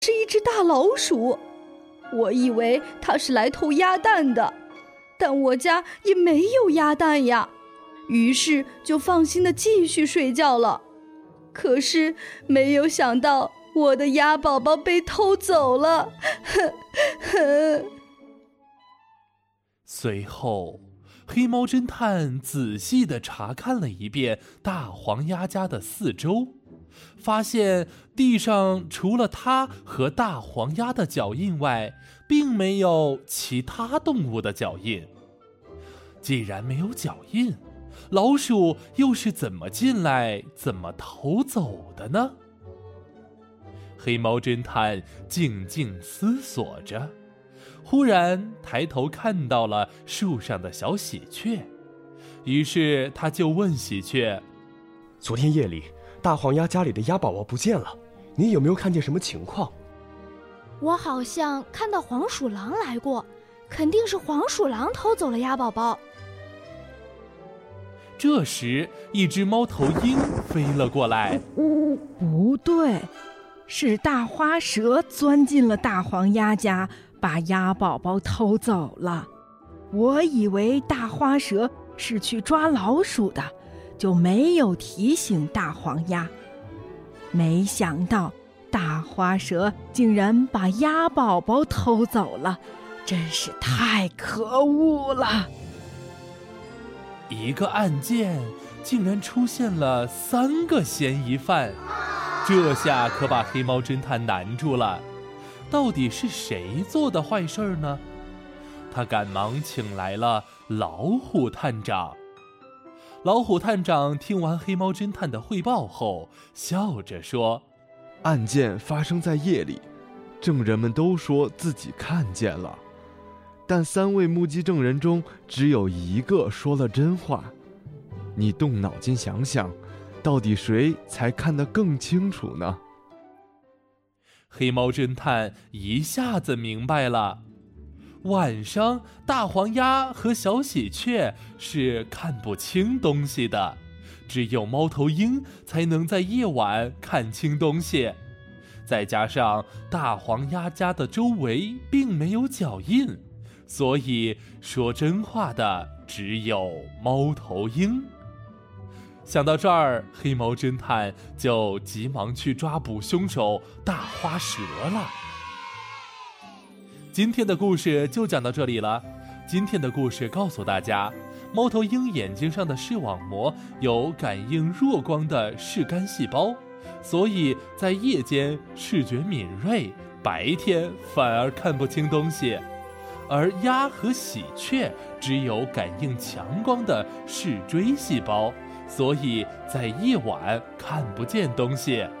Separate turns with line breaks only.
是一只大老鼠。我以为它是来偷鸭蛋的，但我家也没有鸭蛋呀，于是就放心地继续睡觉了。可是没有想到我的鸭宝宝被偷走了，
随后黑猫侦探仔细地查看了一遍大黄鸭家的四周，发现地上除了它和大黄鸭的脚印外，并没有其他动物的脚印。既然没有脚印，老鼠又是怎么进来怎么逃走的呢？黑猫侦探静静思索着，忽然抬头看到了树上的小喜鹊，于是他就问喜鹊：
昨天夜里大黄鸭家里的鸭宝宝不见了，你有没有看见什么情况？
我好像看到黄鼠狼来过，肯定是黄鼠狼偷走了鸭宝宝。
这时一只猫头鹰飞了过来。
不对，是大花蛇钻进了大黄鸭家，把鸭宝宝偷走了。我以为大花蛇是去抓老鼠的，就没有提醒大黄鸭。没想到大花蛇竟然把鸭宝宝偷走了，真是太可恶了。
一个案件竟然出现了3个嫌疑犯，这下可把黑猫侦探难住了。到底是谁做的坏事呢？他赶忙请来了老虎探长。老虎探长听完黑猫侦探的汇报后，笑着说：
案件发生在夜里，证人们都说自己看见了，但3位目击证人中只有1个说了真话。你动脑筋想想，到底谁才看得更清楚呢？
黑猫侦探一下子明白了，晚上大黄鸭和小喜鹊是看不清东西的，只有猫头鹰才能在夜晚看清东西。再加上大黄鸭家的周围并没有脚印，所以说真话的只有猫头鹰。想到这儿，黑猫侦探就急忙去抓捕凶手大花蛇了。今天的故事就讲到这里了。今天的故事告诉大家，猫头鹰眼睛上的视网膜有感应弱光的视杆细胞，所以在夜间视觉敏锐，白天反而看不清东西。而鸭和喜鹊只有感应强光的视锥细胞，所以在夜晚看不见东西。